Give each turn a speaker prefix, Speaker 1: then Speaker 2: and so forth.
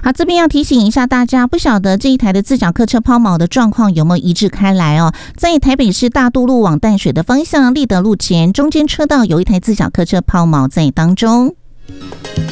Speaker 1: 好，这边要提醒一下大家，不晓得这一台的自强客车抛锚的状况有没有一致开来哦。在台北市大渡路往淡水的方向立德路前中间车道有一台自强客车抛锚在当中。